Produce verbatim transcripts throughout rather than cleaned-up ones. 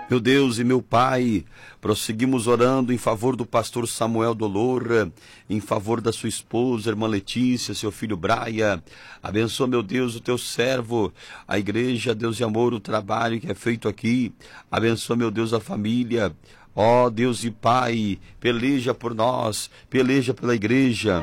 Meu Deus e meu Pai, prosseguimos orando em favor do pastor Samuel Dolor, em favor da sua esposa, irmã Letícia, seu filho Braia. Abençoa, meu Deus, o teu servo, a igreja, Deus de amor, o trabalho que é feito aqui. Abençoa, meu Deus, a família. Ó Deus e Pai, peleja por nós, peleja pela igreja.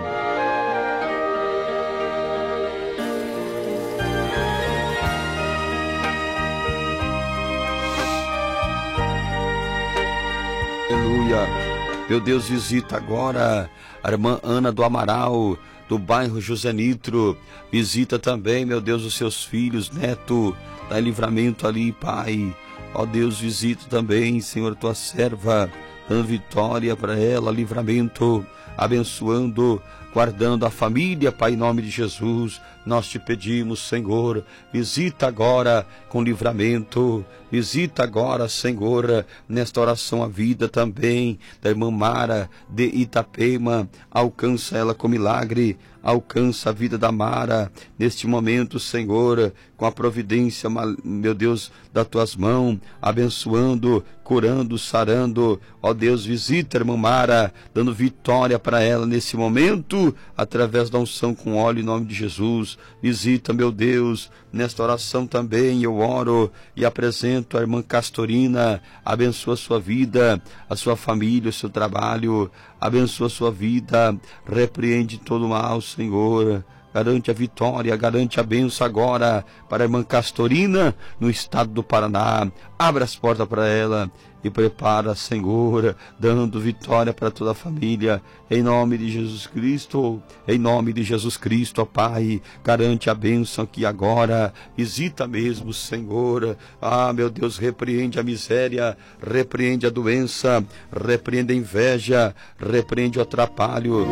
Aleluia. Meu Deus, visita agora a irmã Ana do Amaral, do bairro José Nitro. Visita também, meu Deus, os seus filhos, neto, dá livramento ali, Pai. Ó Deus, visita também, Senhor, tua serva, dando vitória para ela, livramento, abençoando, guardando a família, Pai, em nome de Jesus. Nós te pedimos, Senhor, visita agora com livramento, visita agora, Senhor, nesta oração a vida também da irmã Mara de Itapema. Alcança ela com milagre, alcança a vida da Mara neste momento, Senhor, com a providência, meu Deus, das tuas mãos, abençoando, curando, sarando. Ó Deus, visita a irmã Mara, dando vitória para ela nesse momento, através da unção com óleo em nome de Jesus. Visita, meu Deus, nesta oração também eu oro e apresento a irmã Castorina. Abençoa a sua vida, a sua família, o seu trabalho, abençoa a sua vida, repreende todo o mal, Senhor. Garante a vitória, garante a bênção agora para a irmã Castorina, no estado do Paraná. Abra as portas para ela e prepara, Senhor, dando vitória para toda a família. Em nome de Jesus Cristo, em nome de Jesus Cristo, ó Pai, garante a bênção aqui agora. Visita mesmo, Senhor. Ah, meu Deus, repreende a miséria, repreende a doença, repreende a inveja, repreende o atrapalho.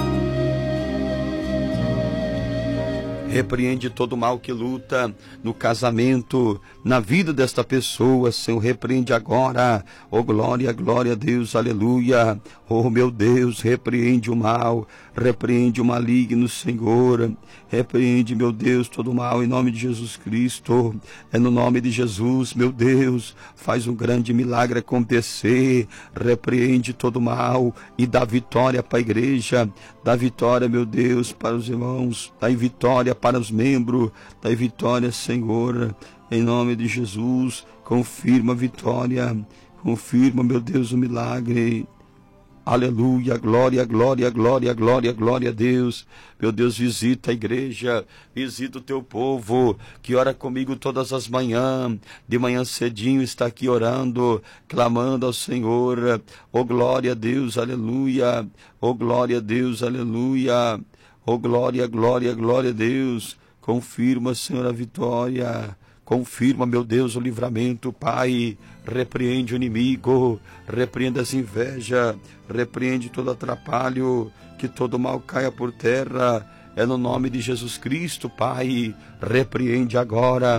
Repreende todo o mal que luta no casamento, na vida desta pessoa, Senhor. Repreende agora. Oh, glória, glória a Deus, aleluia. Oh, meu Deus, repreende o mal, repreende o maligno, Senhor. Repreende, meu Deus, todo o mal em nome de Jesus Cristo. É no nome de Jesus, meu Deus, faz um grande milagre acontecer. Repreende todo o mal e dá vitória para a igreja. Dá vitória, meu Deus, para os irmãos. Dá vitória para os membros. Dá vitória, Senhor, em nome de Jesus. Confirma a vitória. Confirma, meu Deus, o milagre. Aleluia, glória, glória, glória, glória, glória a Deus. Meu Deus, visita a igreja, visita o teu povo, que ora comigo todas as manhãs, de manhã cedinho está aqui orando, clamando ao Senhor. Oh, glória a Deus, aleluia. Oh, glória a Deus, aleluia. Oh, glória, glória, glória a Deus. Confirma, Senhor, a vitória. Confirma, meu Deus, o livramento, Pai. Repreende o inimigo, repreende as invejas, repreende todo atrapalho, que todo mal caia por terra. É no nome de Jesus Cristo, Pai. Repreende agora.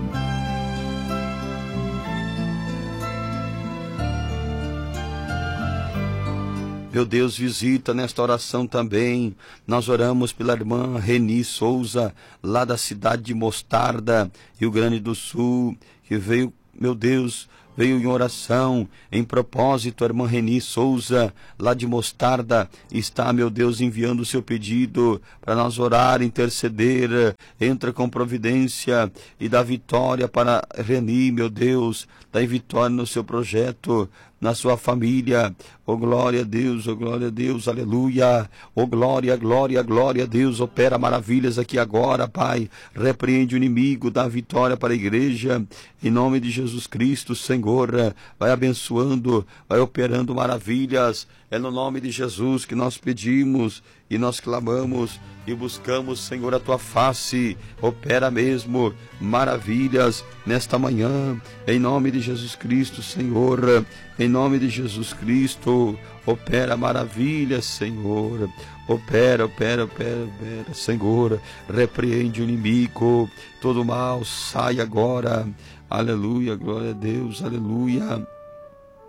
Meu Deus, visita nesta oração também. Nós oramos pela irmã Reni Souza, lá da cidade de Mostarda, Rio Grande do Sul, que veio, meu Deus, veio em oração, em propósito. A irmã Reni Souza, lá de Mostarda, está, meu Deus, enviando o seu pedido para nós orar, interceder. Entra com providência e dá vitória para Reni, meu Deus. Dá vitória no seu projeto, na sua família. Oh, glória a Deus, oh, glória a Deus, aleluia. Oh, glória, glória, glória a Deus. Opera maravilhas aqui agora, Pai. Repreende o inimigo, dá vitória para a igreja. Em nome de Jesus Cristo, Senhor, vai abençoando, vai operando maravilhas. É no nome de Jesus que nós pedimos e nós clamamos e buscamos, Senhor, a tua face. Opera mesmo maravilhas nesta manhã, em nome de Jesus Cristo, Senhor. Em nome de Jesus Cristo, opera maravilhas, Senhor. Opera, opera, opera, opera, Senhor. Repreende o inimigo, todo mal sai agora. Aleluia, glória a Deus, aleluia.